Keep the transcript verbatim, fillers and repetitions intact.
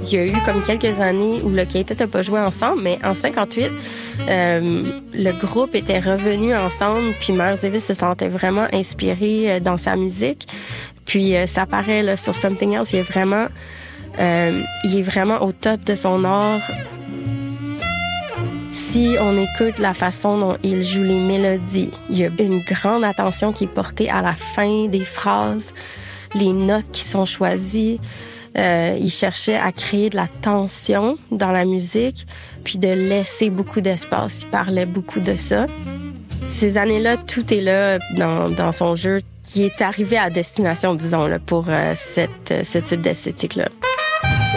il y a eu comme quelques années où le quintet n'a pas joué ensemble, mais en cinquante-huit, euh, le groupe était revenu ensemble, puis Miles Davis se sentait vraiment inspiré dans sa musique. Puis euh, ça paraît là, sur Something Else, il est vraiment, euh, il est vraiment au top de son art. Si on écoute la façon dont il joue les mélodies, il y a une grande attention qui est portée à la fin des phrases, les notes qui sont choisies. Euh, il cherchait à créer de la tension dans la musique, puis de laisser beaucoup d'espace. Il parlait beaucoup de ça. Ces années-là, tout est là dans, dans son jeu, qui est arrivé à destination, disons, là, pour euh, cette, ce type d'esthétique-là.